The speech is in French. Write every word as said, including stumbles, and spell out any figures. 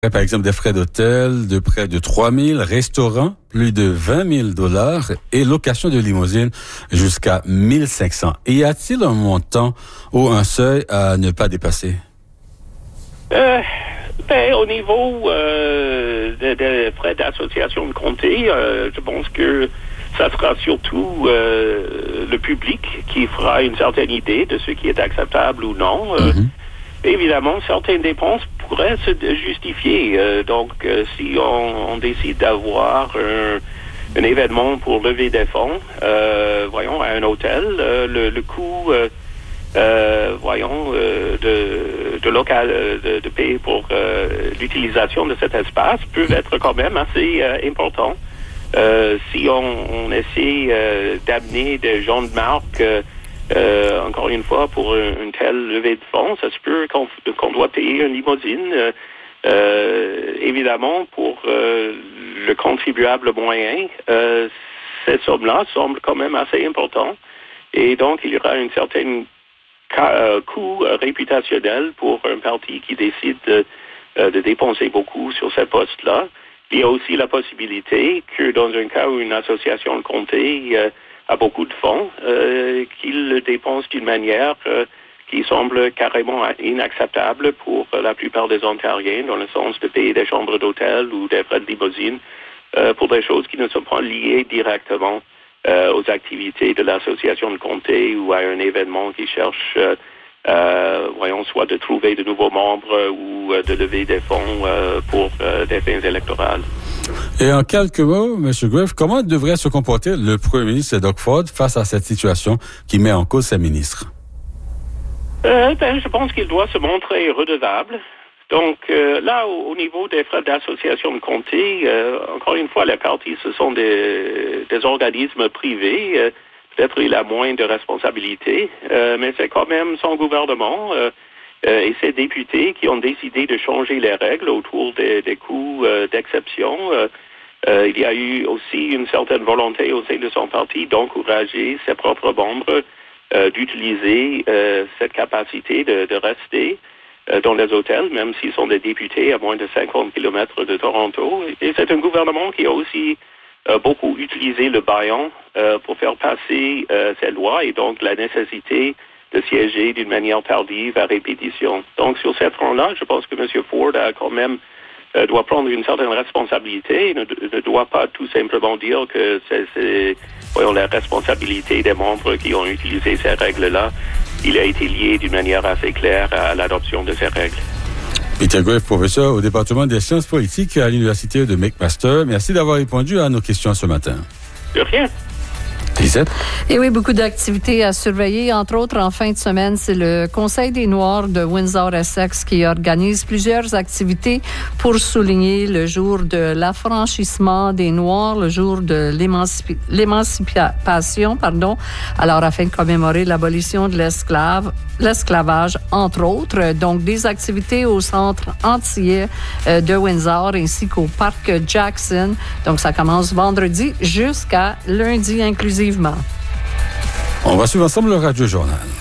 Par exemple, des frais d'hôtel de près de trois mille, restaurant plus de vingt mille dollars et location de limousine jusqu'à mille cinq cents. Et y a-t-il un montant ou un seuil à ne pas dépasser? Euh, ben, au niveau euh, des de frais d'association de comté, euh, je pense que ça sera surtout euh, le public qui fera une certaine idée de ce qui est acceptable ou non. Euh, mm-hmm. Évidemment, certaines dépenses pourraient se justifier. Euh, donc, euh, si on, on décide d'avoir un, un événement pour lever des fonds, euh, voyons, à un hôtel, euh, le, le coût, euh, euh, voyons, euh, de, de local, de, de payer pour euh, l'utilisation de cet espace peut être quand même assez euh, important. Euh, si on, on essaie euh, d'amener des gens de marque, euh, Euh, encore une fois, pour une, une telle levée de fonds, ça se peut qu'on, qu'on doit payer une limousine. Euh, euh, évidemment, pour euh, le contribuable moyen, euh, cette somme-là semble quand même assez importante. Et donc, il y aura une certaine ca- euh, coût euh, réputationnel pour un parti qui décide de, euh, de dépenser beaucoup sur ce poste-là. Il y a aussi la possibilité que dans un cas où une association de comté euh, a beaucoup de fonds, euh, qu'il le dépense d'une manière euh, qui semble carrément inacceptable pour euh, la plupart des Ontariens, dans le sens de payer des chambres d'hôtel ou des frais de limousine euh, pour des choses qui ne sont pas liées directement euh, aux activités de l'association de comté ou à un événement qui cherche, euh, euh, voyons, soit de trouver de nouveaux membres ou euh, de lever des fonds euh, pour euh, des fins électorales. Et en quelques mots, M. Greff, comment devrait se comporter le premier ministre Doug Ford face à cette situation qui met en cause ses ministres? Euh, ben, je pense qu'il doit se montrer redevable. Donc, euh, là, au, au niveau des frais d'association de comté, euh, encore une fois, les partis, ce sont des, des organismes privés. Euh, peut-être il a moins de responsabilités, euh, mais c'est quand même son gouvernement euh, euh, et ses députés qui ont décidé de changer les règles autour des, des coûts euh, d'exception. Euh, euh, il y a eu aussi une certaine volonté au sein de son parti d'encourager ses propres membres euh, d'utiliser euh, cette capacité de, de rester euh, dans les hôtels, même s'ils sont des députés à moins de cinquante kilomètres de Toronto. Et c'est un gouvernement qui a aussi euh, beaucoup utilisé le baillon euh, pour faire passer euh, ces lois et donc la nécessité de siéger d'une manière tardive à répétition. Donc, sur cette front-là, je pense que M. Ford a quand même euh, doit prendre une certaine responsabilité. Il ne, ne doit pas tout simplement dire que c'est, c'est voyons, la responsabilité des membres qui ont utilisé ces règles-là. Il a été lié d'une manière assez claire à l'adoption de ces règles. Peter Greff, professeur au département des sciences politiques à l'Université de McMaster. Merci d'avoir répondu à nos questions ce matin. De rien. Lisette? Et oui, beaucoup d'activités à surveiller. Entre autres, en fin de semaine, c'est le Conseil des Noirs de Windsor-Essex qui organise plusieurs activités pour souligner le jour de l'affranchissement des Noirs, le jour de l'émancipi- l'émancipation, pardon. Alors, afin de commémorer l'abolition de l'esclave, l'esclavage, entre autres. Donc, des activités au centre antillais euh, de Windsor ainsi qu'au parc Jackson. Donc, ça commence vendredi jusqu'à lundi inclusivement. On va suivre ensemble le Radio Journal.